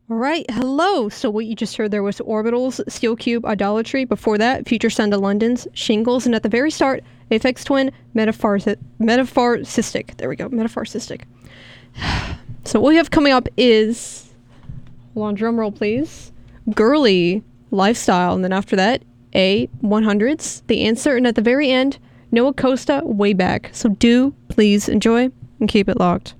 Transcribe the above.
All right, hello. So what you just heard there was Orbitals, Steel Cube, Idolatry. Before that, Future Son to London's, Shingles, and at the very start, Aphex Twin, Metaphorcistic. There we go, Metaphorcistic. So what we have coming up is, hold on, drum roll please, Girly, Lifestyle, and then after that, A100s, The Answer, and at the very end, Noah Costa, Way Back. So do please enjoy and keep it locked.